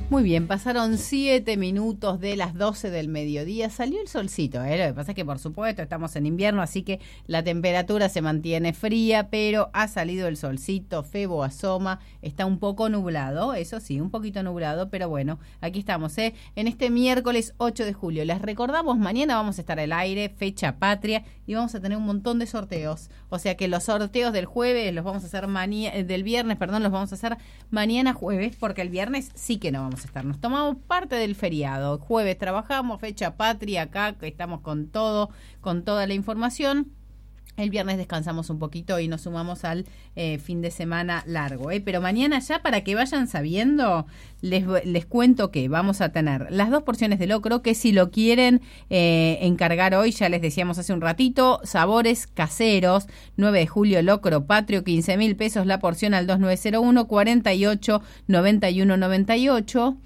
Muy bien, pasaron 7 minutos de las 12 del mediodía, salió el solcito, Lo que pasa es que por supuesto estamos en invierno, así que la temperatura se mantiene fría, pero ha salido el solcito, Febo asoma, está un poco nublado, eso sí, un poquito nublado, pero bueno, aquí estamos, en este miércoles 8 de julio. Les recordamos, mañana vamos a estar al aire, fecha patria, y vamos a tener un montón de sorteos, o sea que los sorteos del jueves los vamos a hacer del viernes, los vamos a hacer mañana jueves, porque el viernes sí que no vamos a estar. Nos tomamos parte del feriado. Jueves trabajamos, fecha patria, acá que estamos con todo, con toda la información. El viernes descansamos un poquito y nos sumamos al fin de semana largo. Pero mañana ya, para que vayan sabiendo, les cuento que vamos a tener las 2 porciones de locro, que si lo quieren encargar hoy, ya les decíamos hace un ratito, sabores caseros, 9 de julio locro patrio, 15.000 pesos la porción al 2901 48 91 98,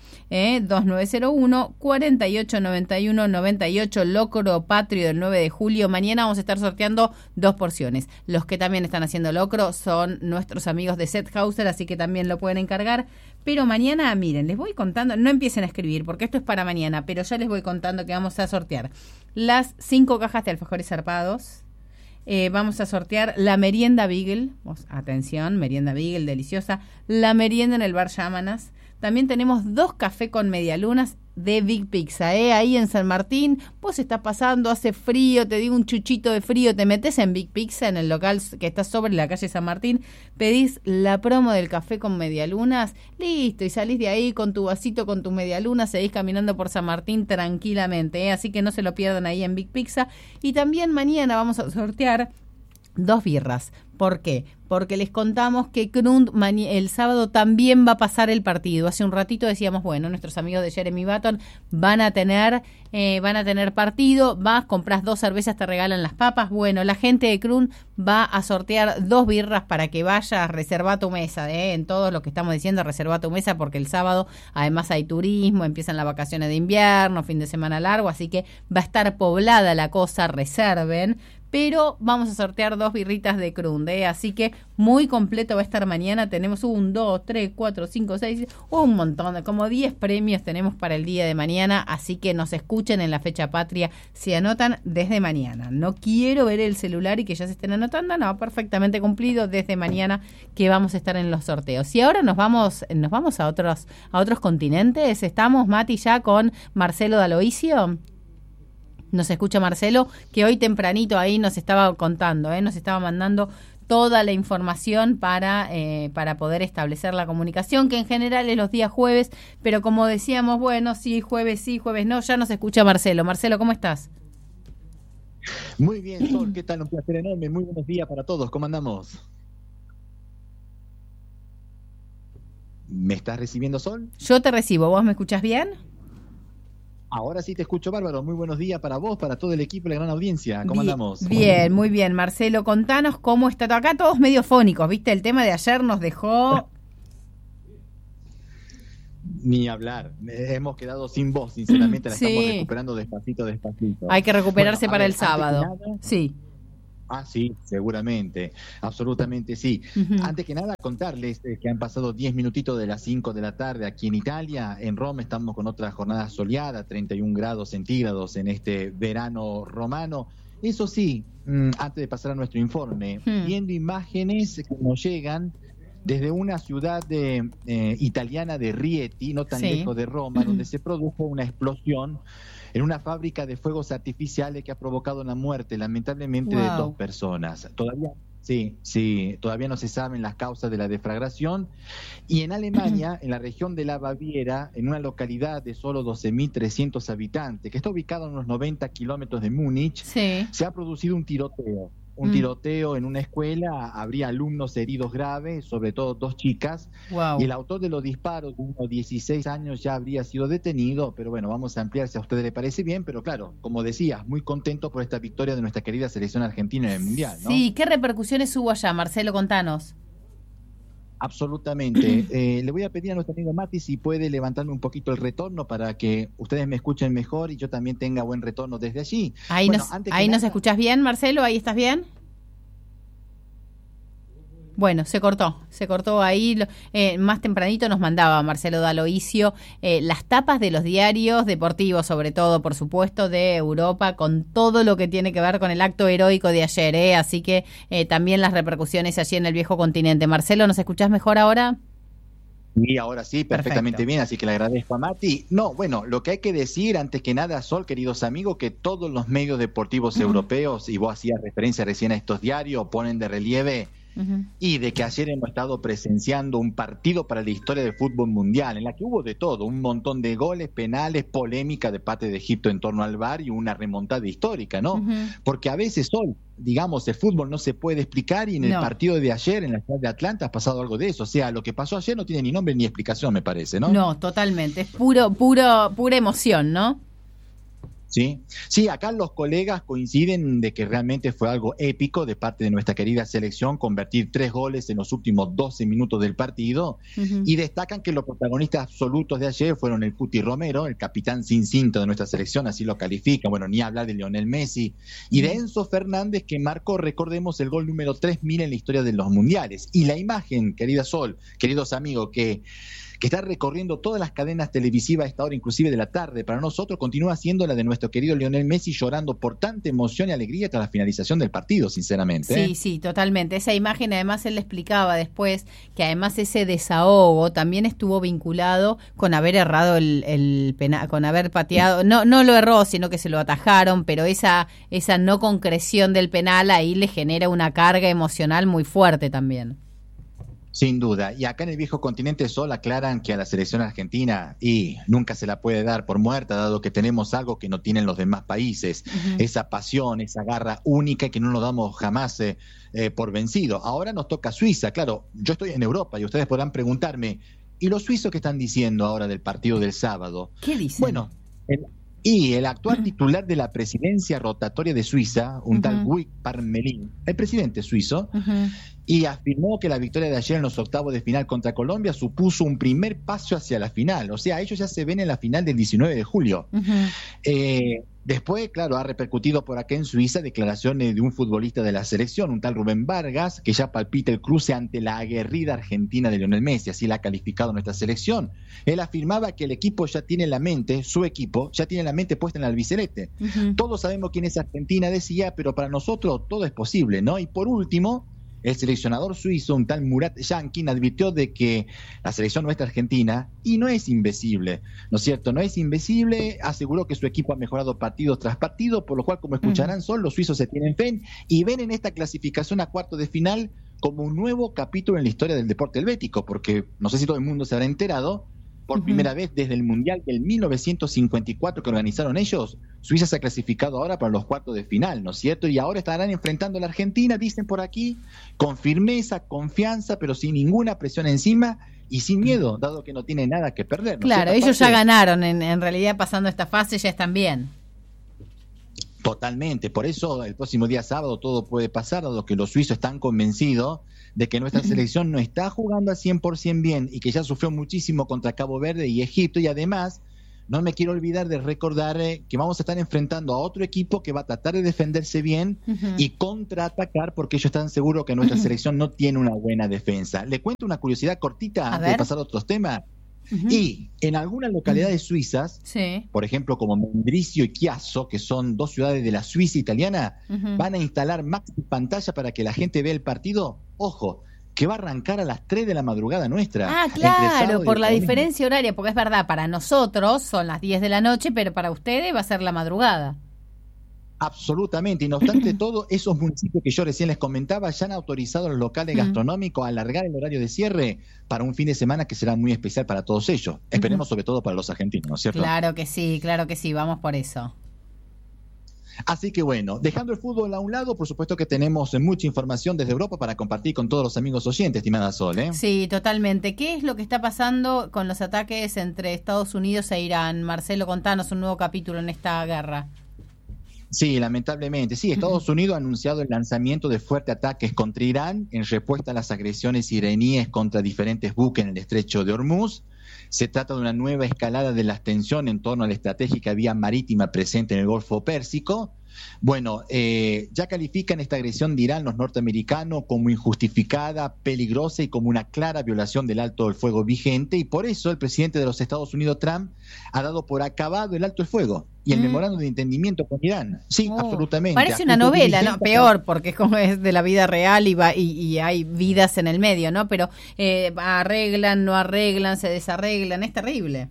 2901 48 91 98, locro patrio del 9 de julio. Mañana vamos a estar sorteando 2 porciones. Los que también están haciendo locro son nuestros amigos de Sethauser, así que también lo pueden encargar. Pero mañana, miren, les voy contando, no empiecen a escribir porque esto es para mañana, pero ya les voy contando que vamos a sortear las 5 cajas de alfajores zarpados. Vamos a sortear la merienda Beagle, atención, merienda Beagle deliciosa, la merienda en el bar Llamanas. También tenemos 2 café con medialunas de Big Pizza, ahí en San Martín. Vos estás pasando, hace frío, te digo un chuchito de frío, te metes en Big Pizza, en el local que está sobre la calle San Martín, pedís la promo del café con medialunas, listo, y salís de ahí con tu vasito, con tu medialunas, seguís caminando por San Martín tranquilamente, así que no se lo pierdan ahí en Big Pizza. Y también mañana vamos a sortear 2 birras. ¿Por qué? Porque les contamos que Krund el sábado también va a pasar el partido. Hace un ratito decíamos, bueno, nuestros amigos de Jeremy Button van a tener partido, vas, compras 2 cervezas, te regalan las papas. Bueno, la gente de Krund va a sortear 2 birras para que vayas, reserva tu mesa, en todo lo que estamos diciendo, reserva tu mesa, porque el sábado además hay turismo, empiezan las vacaciones de invierno, fin de semana largo, así que va a estar poblada la cosa, reserven. Pero vamos a sortear 2 birritas de Krund, así que muy completo va a estar mañana. Tenemos 1, 2, 3, 4, 5, 6, un montón, como 10 premios tenemos para el día de mañana, así que nos escuchen en la fecha patria, se anotan desde mañana. No quiero ver el celular y que ya se estén anotando, no, perfectamente cumplido desde mañana que vamos a estar en los sorteos. Y ahora nos vamos a otros continentes. Estamos, Mati, ya con Marcelo D'Aloisio. Nos escucha Marcelo, que hoy tempranito ahí nos estaba contando, nos estaba mandando toda la información para poder establecer la comunicación, que en general es los días jueves, pero como decíamos, bueno, sí, jueves no, ya nos escucha Marcelo. Marcelo, ¿cómo estás? Muy bien, Sol, ¿qué tal? Un placer enorme, muy buenos días para todos, ¿cómo andamos? ¿Me estás recibiendo, Sol? Yo te recibo, ¿vos me escuchás bien? Ahora sí te escucho, bárbaro. Muy buenos días para vos, para todo el equipo y la gran audiencia. ¿Cómo andamos? Bien, muy bien. Marcelo, contanos cómo está todo. Acá todos medio fónicos, ¿viste? El tema de ayer nos dejó... Ni hablar. Hemos quedado sin voz, sinceramente. La estamos recuperando despacito. Hay que recuperarse para el sábado. Sí. Ah, sí, seguramente, absolutamente sí. Uh-huh. Antes que nada, contarles que han pasado 10 minutitos de las 5 de la tarde aquí en Italia. En Roma estamos con otra jornada soleada, 31 grados centígrados en este verano romano. Eso sí, antes de pasar a nuestro informe, viendo imágenes que nos llegan desde una ciudad italiana de Rieti, no tan lejos de Roma, donde se produjo una explosión en una fábrica de fuegos artificiales que ha provocado la muerte, lamentablemente, de 2 personas. Todavía no se saben las causas de la deflagración. Y en Alemania, en la región de la Baviera, en una localidad de solo 12.300 habitantes, que está ubicada a unos 90 kilómetros de Múnich, se ha producido un tiroteo. Un tiroteo en una escuela, habría alumnos heridos graves, sobre todo 2 chicas, y el autor de los disparos, de unos 16 años, ya habría sido detenido, pero bueno, vamos a ampliar si a ustedes les parece bien, pero claro, como decías, muy contento por esta victoria de nuestra querida selección argentina en el Mundial, ¿no? Sí, ¿qué repercusiones hubo allá, Marcelo? Contanos. Absolutamente. Le voy a pedir a nuestro amigo Mati si puede levantarme un poquito el retorno para que ustedes me escuchen mejor y yo también tenga buen retorno desde allí. Ahí nos escuchás bien, Marcelo, ¿ahí estás bien? Bueno, se cortó ahí. Más tempranito nos mandaba Marcelo D'Aloisio las tapas de los diarios deportivos, sobre todo, por supuesto, de Europa, con todo lo que tiene que ver con el acto heroico de ayer, así que también las repercusiones allí en el viejo continente. Marcelo, ¿nos escuchás mejor ahora? Y ahora sí, perfectamente Perfecto. bien, así que le agradezco a Mati. No, bueno, lo que hay que decir, antes que nada, Sol, queridos amigos, que todos los medios deportivos europeos, y vos hacías referencia recién a estos diarios, ponen de relieve y de que ayer hemos estado presenciando un partido para la historia del fútbol mundial, en la que hubo de todo, un montón de goles, penales, polémica de parte de Egipto en torno al VAR y una remontada histórica, ¿no? Porque a veces, Sol, digamos, el fútbol no se puede explicar y en el partido de ayer, en la ciudad de Atlanta, ha pasado algo de eso. O sea, lo que pasó ayer no tiene ni nombre ni explicación, me parece, ¿no? No, totalmente. Es pura emoción, ¿no? Sí, acá los colegas coinciden de que realmente fue algo épico de parte de nuestra querida selección convertir 3 goles en los últimos 12 minutos del partido y destacan que los protagonistas absolutos de ayer fueron el Cuti Romero, el capitán sin cinto de nuestra selección, así lo califican, bueno, ni hablar de Lionel Messi y de Enzo Fernández, que marcó, recordemos, el gol número 3000 en la historia de los mundiales. Y la imagen, querida Sol, queridos amigos, que está recorriendo todas las cadenas televisivas a esta hora, inclusive de la tarde, para nosotros continúa siendo la de nuestro querido Lionel Messi llorando por tanta emoción y alegría tras la finalización del partido, sinceramente. Sí, totalmente. Esa imagen, además, él le explicaba después que además ese desahogo también estuvo vinculado con haber errado el penal, con haber pateado, no lo erró, sino que se lo atajaron, pero esa no concreción del penal ahí le genera una carga emocional muy fuerte también. Sin duda. Y acá en el viejo continente Sol aclaran que a la selección argentina y nunca se la puede dar por muerta, dado que tenemos algo que no tienen los demás países, esa pasión, esa garra única que no nos damos jamás por vencido. Ahora nos toca Suiza. Claro, yo estoy en Europa y ustedes podrán preguntarme, ¿y los suizos qué están diciendo ahora del partido del sábado? ¿Qué dicen? Bueno, el actual titular de la presidencia rotatoria de Suiza, un tal Guy Parmelin, el presidente suizo, y afirmó que la victoria de ayer en los octavos de final contra Colombia supuso un primer paso hacia la final. O sea, ellos ya se ven en la final del 19 de julio. Después, claro, ha repercutido por acá en Suiza declaraciones de un futbolista de la selección, un tal Rubén Vargas, que ya palpita el cruce ante la aguerrida Argentina de Lionel Messi, así la ha calificado nuestra selección. Él afirmaba que el equipo ya tiene la mente, su equipo, ya tiene la mente puesta en el albiceleste. Todos sabemos quién es Argentina, decía, pero para nosotros todo es posible, ¿no? Y por último, el seleccionador suizo, un tal Murat Yakin, advirtió de que la selección nuestra argentina, y no es invencible, ¿no es cierto? No es invencible, aseguró que su equipo ha mejorado partido tras partido, por lo cual, como escucharán, los suizos se tienen fe y ven en esta clasificación a cuartos de final como un nuevo capítulo en la historia del deporte helvético, porque no sé si todo el mundo se habrá enterado, por primera vez desde el Mundial del 1954 que organizaron ellos, Suiza se ha clasificado ahora para los cuartos de final, ¿no es cierto? Y ahora estarán enfrentando a la Argentina, dicen por aquí, con firmeza, confianza, pero sin ninguna presión encima y sin miedo, dado que no tienen nada que perder, ¿no? Claro, ellos ya ganaron, en realidad pasando esta fase ya están bien. Totalmente, por eso el próximo día sábado todo puede pasar, dado que los suizos están convencidos de que nuestra selección no está jugando al 100% bien y que ya sufrió muchísimo contra Cabo Verde y Egipto, y además no me quiero olvidar de recordar que vamos a estar enfrentando a otro equipo que va a tratar de defenderse bien y contraatacar, porque ellos están seguros que nuestra selección no tiene una buena defensa. Le cuento una curiosidad cortita antes de pasar a otros temas. Y en algunas localidades suizas, por ejemplo como Mendrisio y Chiasso, que son 2 ciudades de la Suiza italiana, van a instalar maxi pantalla para que la gente vea el partido. Ojo, que va a arrancar a las 3 de la madrugada nuestra. Ah, claro, por la diferencia horaria, porque es verdad, para nosotros son las 10 de la noche, pero para ustedes va a ser la madrugada. Absolutamente, y no obstante todo, esos municipios que yo recién les comentaba ya han autorizado a los locales gastronómicos a alargar el horario de cierre para un fin de semana que será muy especial para todos ellos. Esperemos sobre todo para los argentinos, ¿no es cierto? Claro que sí, vamos por eso. Así que bueno, dejando el fútbol a un lado, por supuesto que tenemos mucha información desde Europa para compartir con todos los amigos oyentes, estimada Sol, ¿eh? Sí, totalmente. ¿Qué es lo que está pasando con los ataques entre Estados Unidos e Irán? Marcelo, contanos un nuevo capítulo en esta guerra. Sí, lamentablemente. Sí, Estados Unidos ha anunciado el lanzamiento de fuertes ataques contra Irán en respuesta a las agresiones iraníes contra diferentes buques en el estrecho de Hormuz. Se trata de una nueva escalada de las tensiones en torno a la estratégica vía marítima presente en el Golfo Pérsico. Bueno, ya califican esta agresión de Irán los norteamericanos como injustificada, peligrosa y como una clara violación del alto el fuego vigente, y por eso el presidente de los Estados Unidos, Trump, ha dado por acabado el alto el fuego y el memorándum de entendimiento con Irán. Sí, absolutamente. Parece una novela, ¿no? Peor, porque es como es de la vida real y hay vidas en el medio, ¿no? Pero arreglan, no arreglan, se desarreglan, es terrible.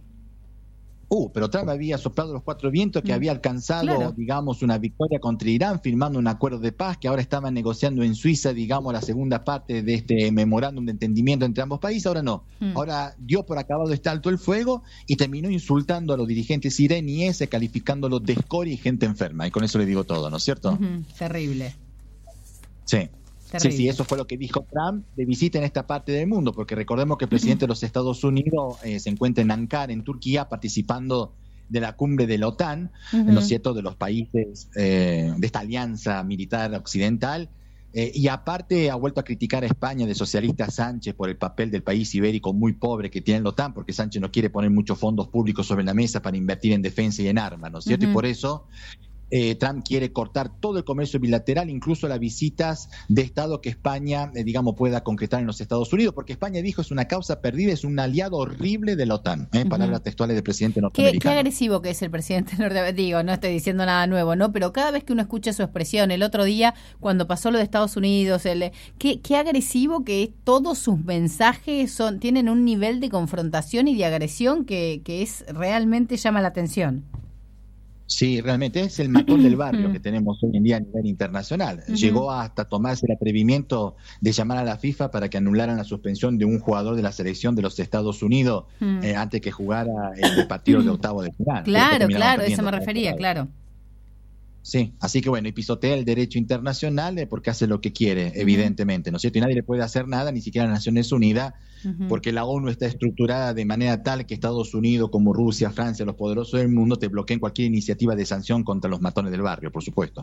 Pero Trump había soplado los cuatro vientos, que había alcanzado, digamos, una victoria contra Irán, firmando un acuerdo de paz, que ahora estaban negociando en Suiza, digamos, la segunda parte de este memorándum de entendimiento entre ambos países. Ahora no. Ahora dio por acabado este alto el fuego y terminó insultando a los dirigentes iraníes, calificándolos de escoria y gente enferma. Y con eso le digo todo, ¿no es cierto? Terrible. Sí. Terrible. Sí, eso fue lo que dijo Trump de visita en esta parte del mundo, porque recordemos que el presidente de los Estados Unidos se encuentra en Ankara, en Turquía, participando de la cumbre de la OTAN, ¿no es cierto?, de los países de esta alianza militar occidental, y aparte ha vuelto a criticar a España de socialista Sánchez por el papel del país ibérico muy pobre que tiene la OTAN, porque Sánchez no quiere poner muchos fondos públicos sobre la mesa para invertir en defensa y en armas, ¿no es cierto? Y por eso Trump quiere cortar todo el comercio bilateral, incluso las visitas de Estado que España, digamos, pueda concretar en los Estados Unidos, porque España dijo es una causa perdida, es un aliado horrible de la OTAN, palabras textuales del presidente norteamericano. Qué agresivo que es el presidente norteamericano, digo, no estoy diciendo nada nuevo, ¿no? Pero cada vez que uno escucha su expresión, el otro día, cuando pasó lo de Estados Unidos, qué agresivo que es, todos sus mensajes tienen un nivel de confrontación y de agresión que es realmente llama la atención. Sí, realmente es el matón del barrio que tenemos hoy en día a nivel internacional. Llegó hasta tomarse el atrevimiento de llamar a la FIFA para que anularan la suspensión de un jugador de la selección de los Estados Unidos antes que jugara el partido de octavo de final. Claro, eso me refería, claro. Sí, así que bueno, y pisotea el derecho internacional porque hace lo que quiere, evidentemente, ¿no es cierto? Y nadie le puede hacer nada, ni siquiera las Naciones Unidas, porque la ONU está estructurada de manera tal que Estados Unidos, como Rusia, Francia, los poderosos del mundo, te bloqueen cualquier iniciativa de sanción contra los matones del barrio, por supuesto.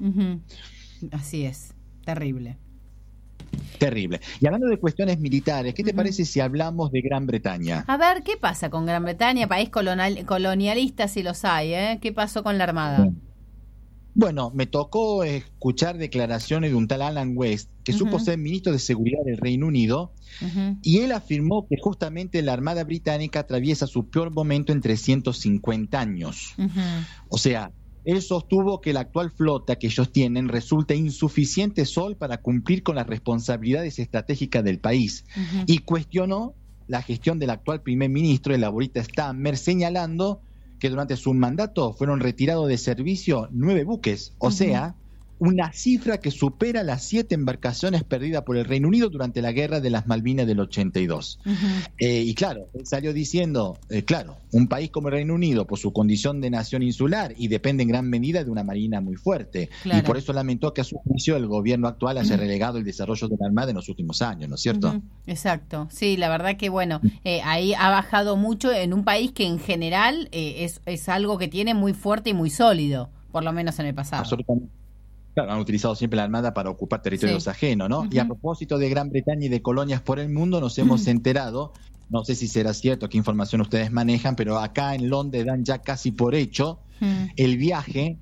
Así es, terrible. Terrible. Y hablando de cuestiones militares, ¿qué te parece si hablamos de Gran Bretaña? A ver, ¿qué pasa con Gran Bretaña? País colonialista, si los hay, ¿eh? ¿Qué pasó con la Armada? Bueno, me tocó escuchar declaraciones de un tal Alan West, que supo ser ministro de Seguridad del Reino Unido, y él afirmó que justamente la Armada Británica atraviesa su peor momento en 350 años. O sea, él sostuvo que la actual flota que ellos tienen resulta insuficiente solo para cumplir con las responsabilidades estratégicas del país, y cuestionó la gestión del actual primer ministro, el laborista Starmer, señalando que durante su mandato fueron retirados de servicio 9 buques, o sea, una cifra que supera las 7 embarcaciones perdidas por el Reino Unido durante la Guerra de las Malvinas del 82. Y claro, él salió diciendo, claro, un país como el Reino Unido, por su condición de nación insular, y depende en gran medida de una marina muy fuerte, y por eso lamentó que a su juicio el gobierno actual haya relegado el desarrollo de la Armada en los últimos años, ¿no es cierto? Exacto, sí, la verdad que bueno, ahí ha bajado mucho en un país que en general es algo que tiene muy fuerte y muy sólido, por lo menos en el pasado. Absolutamente. Claro, han utilizado siempre la Armada para ocupar territorios ajenos, ¿no? Y a propósito de Gran Bretaña y de colonias por el mundo, nos hemos enterado, no sé si será cierto, qué información ustedes manejan, pero acá en Londres dan ya casi por hecho el viaje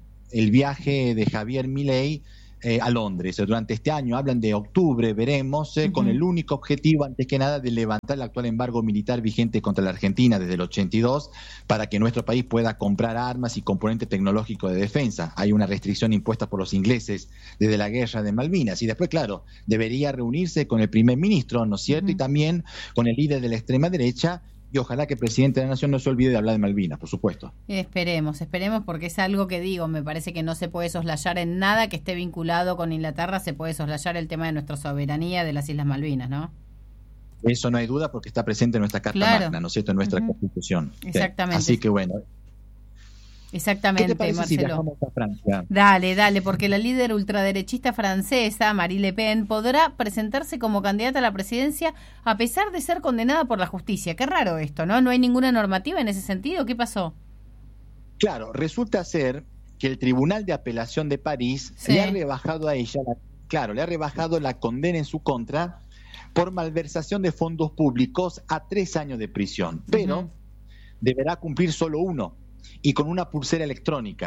de Javier Milei a Londres. Durante este año, hablan de octubre, veremos, con el único objetivo, antes que nada, de levantar el actual embargo militar vigente contra la Argentina desde el 82, para que nuestro país pueda comprar armas y componentes tecnológicos de defensa. Hay una restricción impuesta por los ingleses desde la guerra de Malvinas. Y después, claro, debería reunirse con el primer ministro, ¿no es cierto? Y también con el líder de la extrema derecha, y ojalá que el presidente de la Nación no se olvide de hablar de Malvinas, por supuesto. Esperemos, porque es algo que digo, me parece que no se puede soslayar en nada que esté vinculado con Inglaterra, se puede soslayar el tema de nuestra soberanía de las Islas Malvinas, ¿no? Eso no hay duda porque está presente en nuestra Carta Magna, ¿no es cierto?, en nuestra Constitución. Exactamente. Así que bueno. Exactamente, ¿Qué te parece Marcelo? Si viajamos a Francia? Dale, porque la líder ultraderechista francesa, Marine Le Pen, podrá presentarse como candidata a la presidencia a pesar de ser condenada por la justicia. Qué raro esto, ¿no? ¿No hay ninguna normativa en ese sentido? ¿Qué pasó? Claro, resulta ser que el Tribunal de Apelación de París le ha rebajado a ella, le ha rebajado la condena en su contra por malversación de fondos públicos a 3 años de prisión, pero deberá cumplir solo 1. Y con una pulsera electrónica.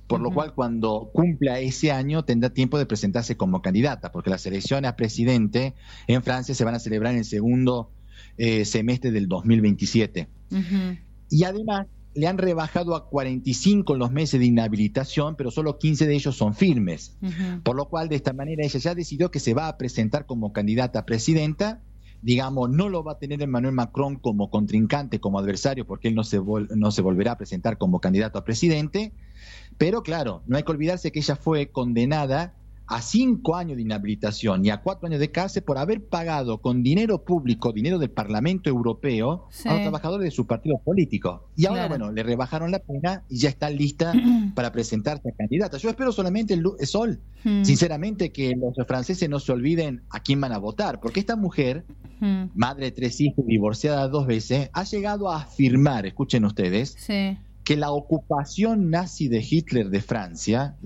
por lo cual cuando cumpla ese año tendrá tiempo de presentarse como candidata, porque las elecciones a presidente en Francia se van a celebrar en el segundo semestre del 2027. Y además le han rebajado a 45 los meses de inhabilitación, pero solo 15 de ellos son firmes. Por lo cual, de esta manera, ella ya decidió que se va a presentar como candidata a presidenta. Digamos, no lo va a tener Emmanuel Macron como contrincante, como adversario, porque él no se volverá a presentar como candidato a presidente. Pero claro, no hay que olvidarse que ella fue condenada a 5 años de inhabilitación y a 4 años de cárcel por haber pagado con dinero público, dinero del Parlamento Europeo, a los trabajadores de su partido político. Y ahora, bueno, le rebajaron la pena y ya está lista para presentarse a candidata. Yo espero solamente, Sol, sinceramente, que los franceses no se olviden a quién van a votar, porque esta mujer, madre de 3 hijos, divorciada 2 veces, ha llegado a afirmar, escuchen ustedes, que la ocupación nazi de Hitler de Francia,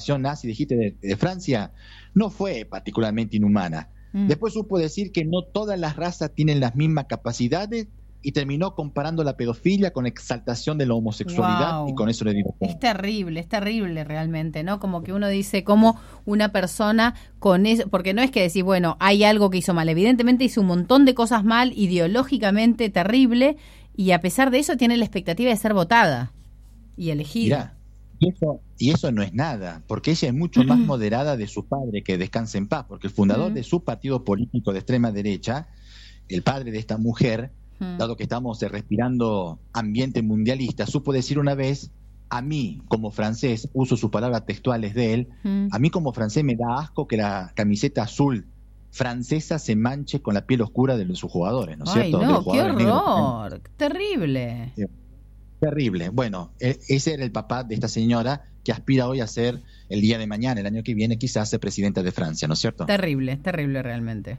no fue particularmente inhumana. Después supo decir que no todas las razas tienen las mismas capacidades y terminó comparando la pedofilia con la exaltación de la homosexualidad y con eso le digo. Es terrible realmente, ¿no? Como que uno dice cómo una persona con eso, porque no es que decir, bueno, hay algo que hizo mal, evidentemente hizo un montón de cosas mal, ideológicamente terrible, y a pesar de eso tiene la expectativa de ser votada y elegida. Mirá, y eso no es nada, porque ella es mucho más moderada de su padre, que descanse en paz, porque el fundador de su partido político de extrema derecha, el padre de esta mujer, dado que estamos respirando ambiente mundialista, supo decir una vez: a mí como francés, uso sus palabras textuales de él, a mí como francés me da asco que la camiseta azul francesa se manche con la piel oscura de sus jugadores, ¿no es cierto? ¡Ay, no, qué horror! ¡Terrible! Sí. Terrible. Bueno, ese era el papá de esta señora que aspira hoy a ser, el día de mañana, el año que viene, quizás ser presidenta de Francia, ¿no es cierto? Terrible realmente.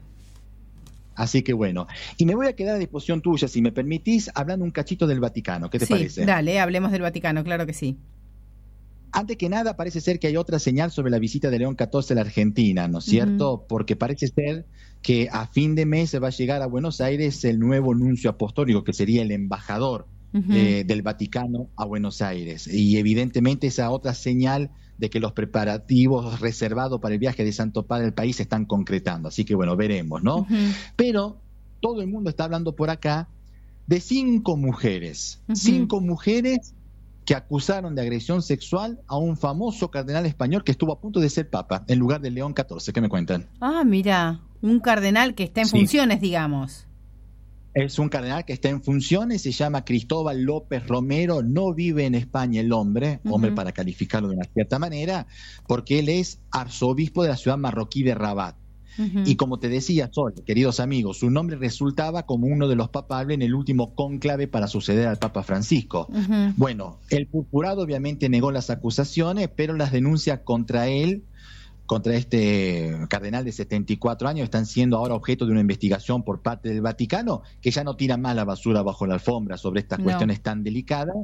Así que bueno, y me voy a quedar a disposición tuya, si me permitís, hablando un cachito del Vaticano. ¿Qué te parece? Dale, hablemos del Vaticano, claro que sí. Antes que nada, parece ser que hay otra señal sobre la visita de León XIV a la Argentina, ¿no es cierto? Porque parece ser que a fin de mes se va a llegar a Buenos Aires el nuevo nuncio apostólico, que sería el embajador del Vaticano a Buenos Aires. Y evidentemente esa otra señal de que los preparativos reservados para el viaje de Santo Padre al país se están concretando. Así que bueno, veremos, ¿no? Pero todo el mundo está hablando por acá de 5 mujeres. 5 mujeres que acusaron de agresión sexual a un famoso cardenal español que estuvo a punto de ser papa en lugar de León XIV. ¿Qué me cuentan? Ah, mira, un cardenal que está en funciones, digamos. Es un cardenal que está en funciones, se llama Cristóbal López Romero, no vive en España el hombre para calificarlo de una cierta manera, porque él es arzobispo de la ciudad marroquí de Rabat. Y como te decía, Sol, queridos amigos, su nombre resultaba como uno de los papables en el último cónclave para suceder al Papa Francisco. Bueno, el purpurado obviamente negó las acusaciones, pero las denuncias contra él, contra este cardenal de 74 años, están siendo ahora objeto de una investigación por parte del Vaticano, que ya no tira más la basura bajo la alfombra sobre estas cuestiones tan delicadas.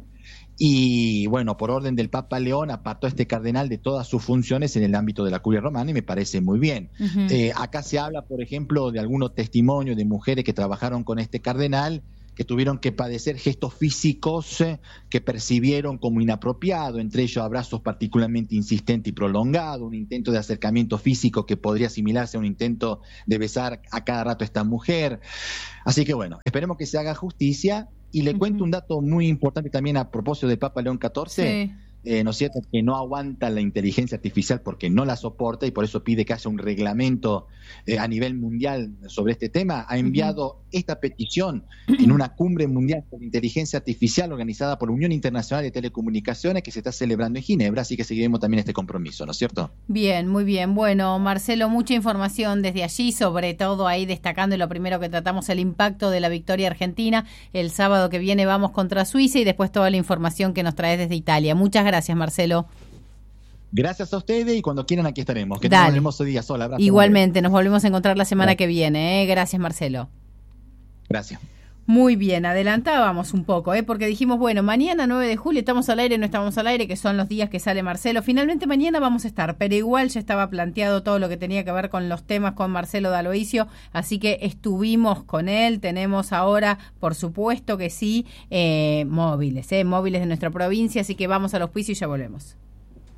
Y bueno, por orden del Papa León, apartó a este cardenal de todas sus funciones en el ámbito de la curia romana, y me parece muy bien. Acá se habla, por ejemplo, de algunos testimonios de mujeres que trabajaron con este cardenal, que tuvieron que padecer gestos físicos que percibieron como inapropiado, entre ellos abrazos particularmente insistentes y prolongados, un intento de acercamiento físico que podría asimilarse a un intento de besar a cada rato a esta mujer. Así que bueno, esperemos que se haga justicia. Y le cuento un dato muy importante también a propósito del Papa León XIV. ¿No es cierto? Que no aguanta la inteligencia artificial porque no la soporta, y por eso pide que haya un reglamento a nivel mundial sobre este tema. Ha enviado esta petición en una cumbre mundial sobre inteligencia artificial organizada por la Unión Internacional de Telecomunicaciones, que se está celebrando en Ginebra, así que seguiremos también este compromiso, ¿no es cierto? Bien, muy bien. Bueno, Marcelo, mucha información desde allí, sobre todo ahí destacando lo primero que tratamos, el impacto de la victoria argentina. El sábado que viene vamos contra Suiza, y después toda la información que nos traes desde Italia. Muchas gracias, Marcelo. Gracias a ustedes, y cuando quieran aquí estaremos. Que tengan un hermoso día. Sol, abrazo. Igualmente, nos volvemos a encontrar la semana que viene. Gracias, Marcelo. Gracias. Muy bien, adelantábamos un poco, porque dijimos, bueno, mañana 9 de julio estamos al aire, no estamos al aire, que son los días que sale Marcelo. Finalmente mañana vamos a estar, pero igual ya estaba planteado todo lo que tenía que ver con los temas con Marcelo D'Aloisio, así que estuvimos con él. Tenemos ahora, por supuesto que sí, móviles de nuestra provincia, así que vamos al auspicio y ya volvemos.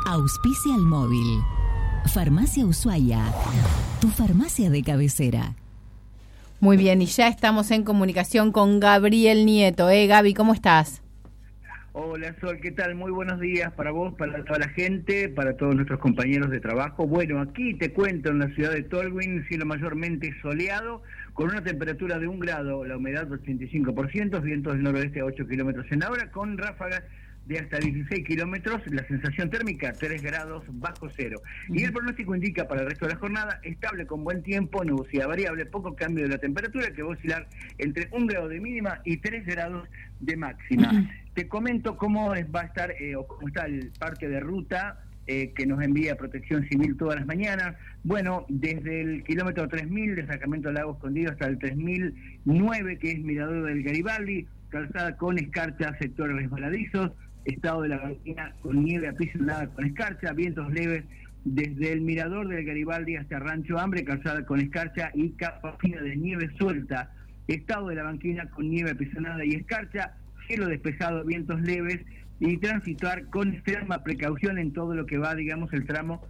Auspicia al móvil. Farmacia Ushuaia, tu farmacia de cabecera. Muy bien, y ya estamos en comunicación con Gabriel Nieto. Gaby, ¿cómo estás? Hola Sol, ¿qué tal? Muy buenos días para vos, para toda la gente, para todos nuestros compañeros de trabajo. Bueno, aquí te cuento en la ciudad de Tolwyn, cielo mayormente soleado, con una temperatura de 1 grado, la humedad 85%, vientos del noroeste a 8 kilómetros en la hora, con ráfagas de hasta 16 kilómetros, la sensación térmica 3 grados bajo cero. Y el pronóstico indica para el resto de la jornada estable con buen tiempo, nubosidad variable, poco cambio de la temperatura que va a oscilar entre 1 grado de mínima y 3 grados de máxima. Te comento cómo va a estar o cómo está el parque de ruta que nos envía Protección Civil todas las mañanas. Bueno, desde el kilómetro 3000 de Sacramento al Lago Escondido hasta el 3009, que es Mirador del Garibaldi, calzada con escarcha, sectores resbaladizos, estado de la banquina con nieve apisonada con escarcha, vientos leves desde el Mirador del Garibaldi hasta Rancho Hambre, calzada con escarcha y capa fina de nieve suelta, estado de la banquina con nieve apisonada y escarcha, cielo despejado, vientos leves, y transitar con extrema precaución en todo lo que va, digamos, el tramo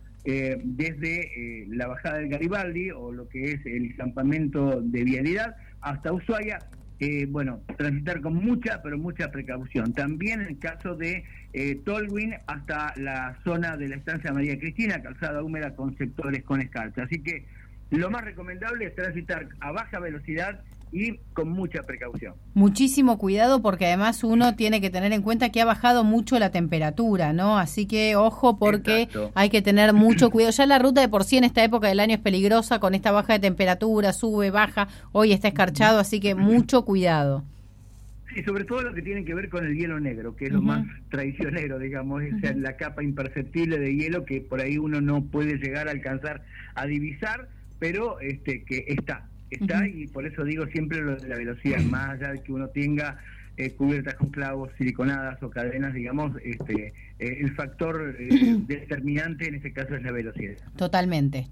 desde la bajada del Garibaldi o lo que es el campamento de vialidad hasta Ushuaia. Bueno, transitar con mucha, pero mucha precaución. También en el caso de Tolwyn hasta la zona de la estancia María Cristina, calzada húmeda con sectores con escarcha. Así que lo más recomendable es transitar a baja velocidad y con mucha precaución. Muchísimo cuidado porque además uno tiene que tener en cuenta que ha bajado mucho la temperatura, ¿no? Así que ojo porque hay que tener mucho cuidado. Ya la ruta de por sí en esta época del año es peligrosa con esta baja de temperatura, sube, baja, hoy está escarchado, así que mucho cuidado. Sí, sobre todo lo que tiene que ver con el hielo negro, que es lo más traicionero, digamos, es la capa imperceptible de hielo que por ahí uno no puede llegar a alcanzar a divisar, pero que está y por eso digo siempre lo de la velocidad, más allá de que uno tenga cubiertas con clavos, siliconadas o cadenas, digamos, el factor determinante en este caso es la velocidad. Totalmente.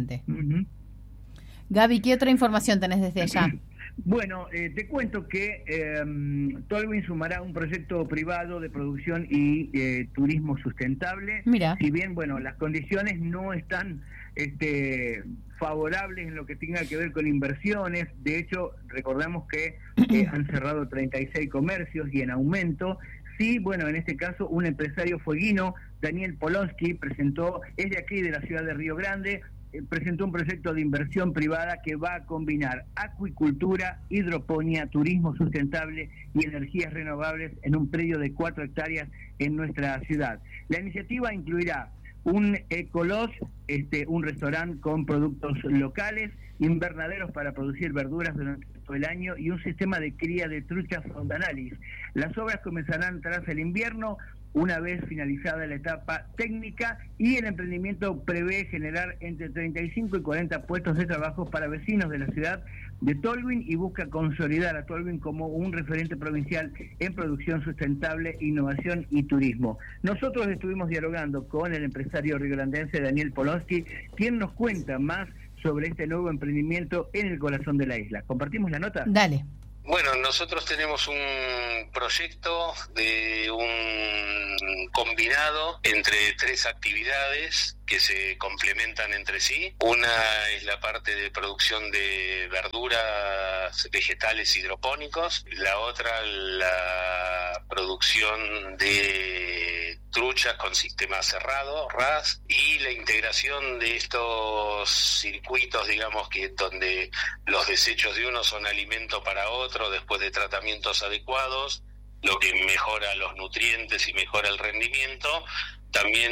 Gaby, ¿qué otra información tenés desde allá? Bueno, te cuento que Tolwyn sumará un proyecto privado de producción y turismo sustentable. Mira. Si bien, bueno, las condiciones no están favorables en lo que tenga que ver con inversiones. De hecho, recordamos que han cerrado 36 comercios y en aumento. Sí, bueno, en este caso un empresario fueguino, Daniel Polonsky, es de aquí de la ciudad de Río Grande, presentó un proyecto de inversión privada que va a combinar acuicultura, hidroponía, turismo sustentable y energías renovables en un predio de 4 hectáreas en nuestra ciudad. La iniciativa incluirá un ecolodge, un restaurante con productos locales, invernaderos para producir verduras durante todo el año y un sistema de cría de truchas fondanalis. Las obras comenzarán tras el invierno, una vez finalizada la etapa técnica, y el emprendimiento prevé generar entre 35 y 40 puestos de trabajo para vecinos de la ciudad de Tolwyn y busca consolidar a Tolwyn como un referente provincial en producción sustentable, innovación y turismo. Nosotros estuvimos dialogando con el empresario riograndense Daniel Polonsky, quien nos cuenta más sobre este nuevo emprendimiento en el corazón de la isla. ¿Compartimos la nota? Dale. Bueno, nosotros tenemos un proyecto de un combinado entre 3 actividades que se complementan entre sí. Una es la parte de producción de verduras, vegetales hidropónicos. La otra, la producción de truchas con sistema cerrado, RAS, y la integración de estos circuitos, digamos, que donde los desechos de uno son alimento para otro después de tratamientos adecuados, lo que mejora los nutrientes y mejora el rendimiento. También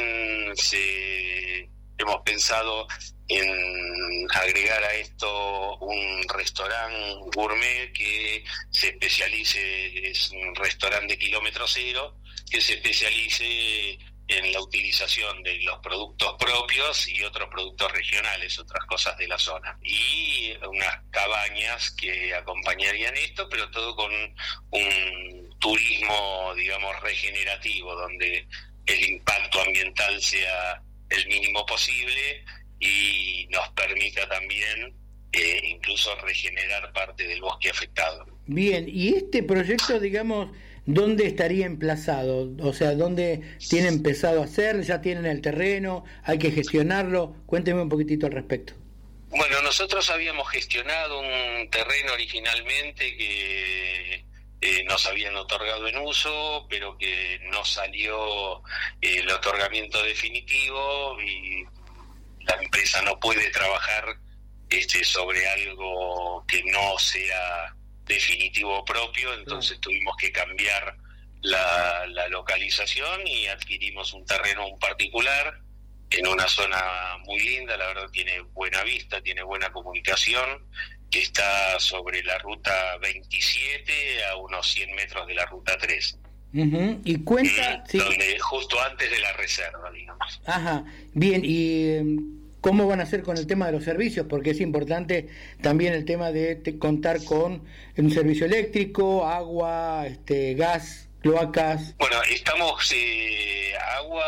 hemos pensado en agregar a esto un restaurante gourmet que se especialice, es un restaurante de kilómetro cero, que se especialice en la utilización de los productos propios y otros productos regionales, otras cosas de la zona. Y unas cabañas que acompañarían esto, pero todo con un turismo, digamos, regenerativo, donde el impacto ambiental sea el mínimo posible y nos permita también incluso regenerar parte del bosque afectado. Bien, y este proyecto, digamos, ¿dónde estaría emplazado? O sea, ¿dónde tiene empezado a hacer? ¿Ya tienen el terreno? ¿Hay que gestionarlo? Cuénteme un poquitito al respecto. Bueno, nosotros habíamos gestionado un terreno originalmente que nos habían otorgado en uso, pero que no salió el otorgamiento definitivo y la empresa no puede trabajar sobre algo que no sea definitivo propio, entonces tuvimos que cambiar la localización y adquirimos un terreno en particular en una zona muy linda, la verdad tiene buena vista, tiene buena comunicación, que está sobre la ruta 27 a unos 100 metros de la ruta 3. Uh-huh. Y cuenta... donde justo antes de la reserva, digamos. Ajá, bien, y... ¿cómo van a hacer con el tema de los servicios? Porque es importante también el tema de contar con un servicio eléctrico, agua, gas, cloacas. Bueno, estamos agua,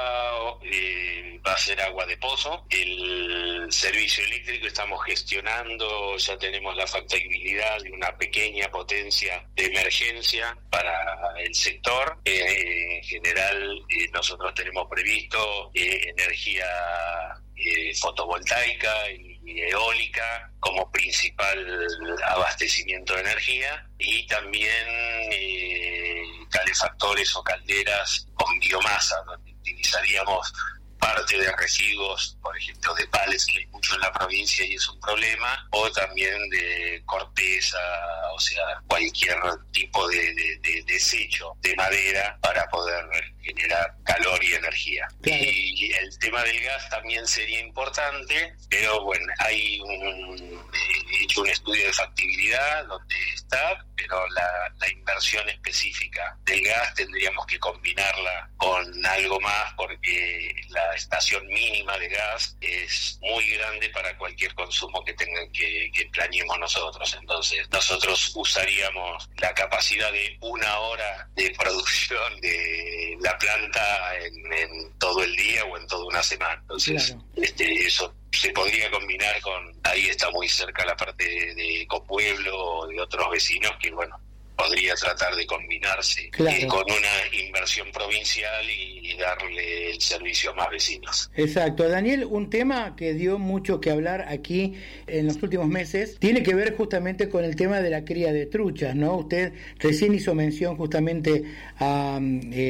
va a ser agua de pozo. El servicio eléctrico estamos gestionando, ya tenemos la factibilidad de una pequeña potencia de emergencia para el sector. En general, nosotros tenemos previsto energía fotovoltaica y eólica como principal abastecimiento de energía, y también calefactores o calderas con biomasa, donde utilizaríamos parte de residuos, por ejemplo, de pallets, que hay mucho en la provincia y es un problema, o también de corteza, o sea, cualquier tipo de desecho de madera para poder generar calor y energía. Claro. Y el tema del gas también sería importante, pero bueno, hay hecho un estudio de factibilidad donde está, pero la inversión específica del gas tendríamos que combinarla con algo más, porque la estación mínima de gas es muy grande para cualquier consumo que planeemos nosotros. Entonces nosotros usaríamos la capacidad de 1 hora de producción de la planta en todo el día o en toda una semana. Entonces claro. Eso se podría combinar con, ahí está muy cerca la parte de Ecopueblo o de otros vecinos que bueno, podría tratar de combinarse claro. Con una inversión provincial y darle el servicio a más vecinos. Exacto. Daniel, un tema que dio mucho que hablar aquí en los últimos meses tiene que ver justamente con el tema de la cría de truchas, ¿no? Usted recién hizo mención justamente a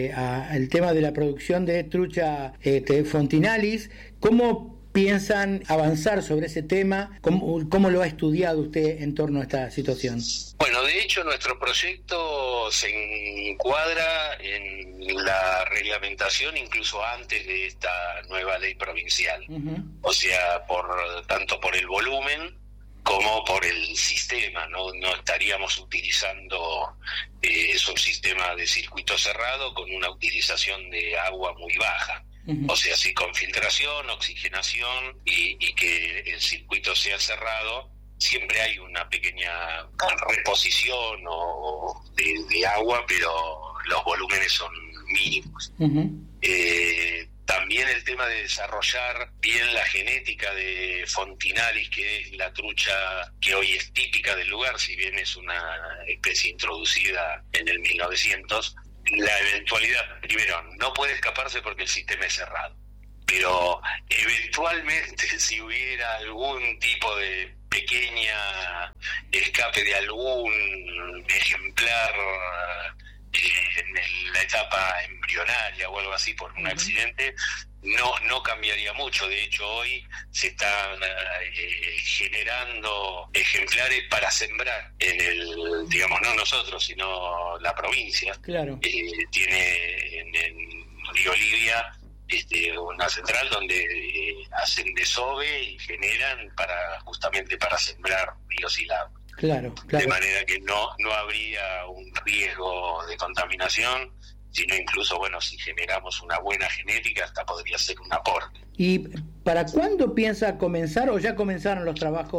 el tema de la producción de trucha fontinalis. ¿Cómo piensan avanzar sobre ese tema? ¿Cómo lo ha estudiado usted en torno a esta situación? Bueno, de hecho nuestro proyecto se encuadra en la reglamentación incluso antes de esta nueva ley provincial. Uh-huh. O sea, tanto por el volumen como por el sistema, no estaríamos utilizando un sistema de circuito cerrado con una utilización de agua muy baja. O sea, sí, con filtración, oxigenación y que el circuito sea cerrado, siempre hay una pequeña reposición de agua, pero los volúmenes son mínimos. Uh-huh. También el tema de desarrollar bien la genética de Fontinalis, que es la trucha que hoy es típica del lugar, si bien es una especie introducida en el 1900, la eventualidad, primero, no puede escaparse porque el sistema es cerrado, pero eventualmente si hubiera algún tipo de pequeña escape de algún ejemplar en la etapa embrionaria o algo así por un accidente, no cambiaría mucho. De hecho, hoy se están generando ejemplares para sembrar digamos, no nosotros, sino la provincia. Claro. Tiene en Río Livia una central donde hacen desove y generan justamente para sembrar ríos y lagos. Claro. De manera que no habría un riesgo de contaminación, sino incluso, bueno, si generamos una buena genética, hasta podría ser un aporte. ¿Y para cuándo piensa comenzar o ya comenzaron los trabajos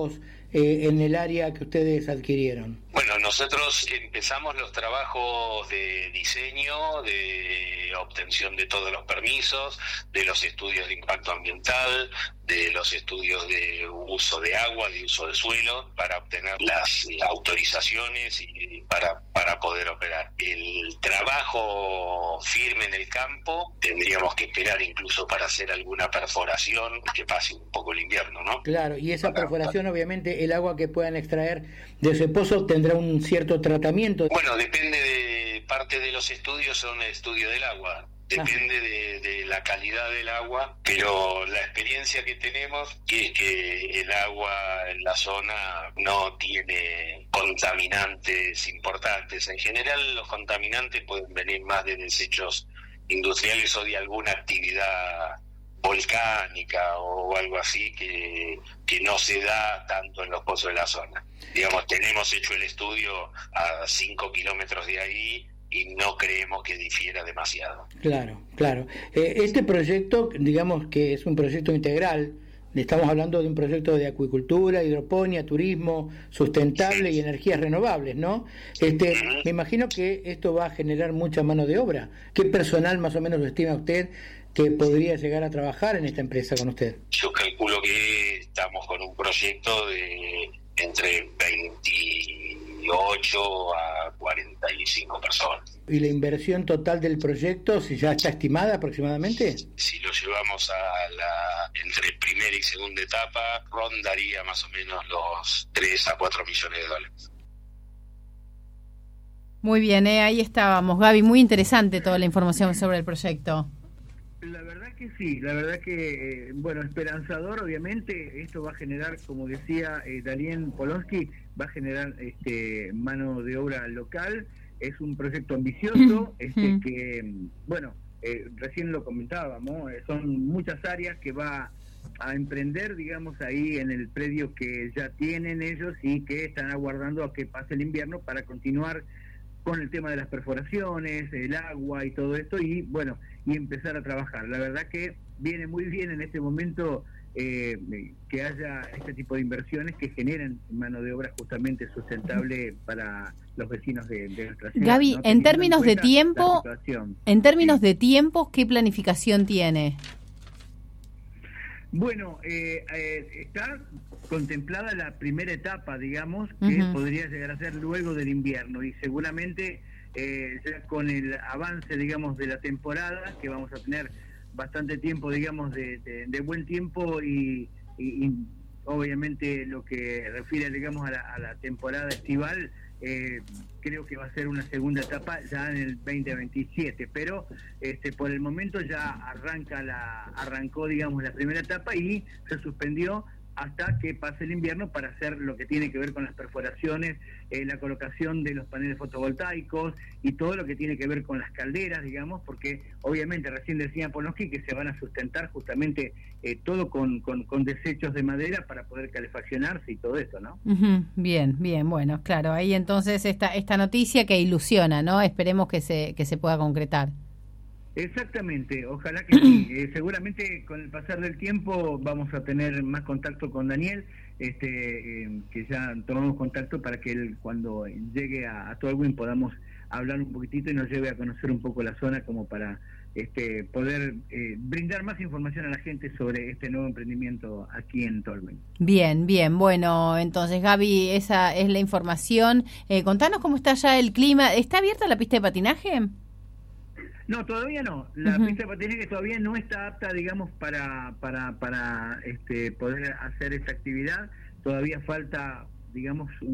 en el área que ustedes adquirieron? Bueno, nosotros empezamos los trabajos de diseño, de obtención de todos los permisos, de los estudios de impacto ambiental, de los estudios de uso de agua, de uso de suelo, para obtener las autorizaciones y para poder operar. El trabajo firme en el campo tendríamos que esperar incluso para hacer alguna perforación, que pase un poco el invierno, ¿no? Claro, y esa perforación, obviamente, el agua que puedan extraer de ese pozo tendrá un cierto tratamiento. Bueno, depende de parte de los estudios, son el estudio del agua. Depende de la calidad del agua, pero la experiencia que tenemos es que el agua en la zona no tiene contaminantes importantes. En general, los contaminantes pueden venir más de desechos industriales o de alguna actividad volcánica o algo así que no se da tanto en los pozos de la zona. Digamos, tenemos hecho el estudio a 5 kilómetros de ahí y no creemos que difiera demasiado. Claro, claro. Este proyecto, digamos que es un proyecto integral. Estamos hablando de un proyecto de acuicultura, hidroponía, turismo sustentable y energías renovables, ¿no? Me imagino que esto va a generar mucha mano de obra. ¿Qué personal más o menos lo estima usted que podría llegar a trabajar en esta empresa con usted? Yo calculo que estamos con un proyecto de entre 28 a 45 personas. ¿Y la inversión total del proyecto, si ya está estimada aproximadamente? Si lo llevamos entre primera y segunda etapa, rondaría más o menos los 3 a 4 millones de dólares. Muy bien, ahí estábamos. Gaby, muy interesante toda la información sobre el proyecto. La verdad que sí, la verdad que, bueno, esperanzador, obviamente. Esto va a generar, como decía Daniel Polonsky, va a generar mano de obra local. Es un proyecto ambicioso, que, bueno, recién lo comentábamos, son muchas áreas que va a emprender, digamos, ahí en el predio que ya tienen ellos y que están aguardando a que pase el invierno para continuar con el tema de las perforaciones, el agua y todo esto, y bueno, y empezar a trabajar. La verdad que viene muy bien en este momento que haya este tipo de inversiones que generan mano de obra justamente sustentable para los vecinos de nuestra ciudad. Gaby, ¿no? en términos de tiempo, de tiempos, ¿qué planificación tiene? Bueno, está contemplada la primera etapa, digamos, que podría llegar a ser luego del invierno, y seguramente ya con el avance, digamos, de la temporada, que vamos a tener bastante tiempo, digamos, de buen tiempo y obviamente lo que refiere, digamos, a la temporada estival, creo que va a ser una segunda etapa ya en el 2027, pero por el momento ya arrancó, digamos, la primera etapa y se suspendió hasta que pase el invierno para hacer lo que tiene que ver con las perforaciones, la colocación de los paneles fotovoltaicos y todo lo que tiene que ver con las calderas, digamos, porque obviamente recién decía Polonsky que se van a sustentar justamente todo con desechos de madera para poder calefaccionarse y todo eso, ¿no? Bien, bueno, claro, ahí entonces esta noticia que ilusiona, ¿no? Esperemos que se pueda concretar. Exactamente, ojalá que sí. Seguramente con el pasar del tiempo vamos a tener más contacto con Daniel, que ya tomamos contacto para que él, cuando llegue a Tolwyn, podamos hablar un poquitito y nos lleve a conocer un poco la zona, como para poder brindar más información a la gente sobre este nuevo emprendimiento aquí en Tolwyn. Bien, bueno, entonces Gaby, esa es la información. Contanos cómo está ya el clima. ¿Está abierta la pista de patinaje? No, todavía no. La pista de patinaje todavía no está apta, digamos, para poder hacer esta actividad. Todavía falta, digamos,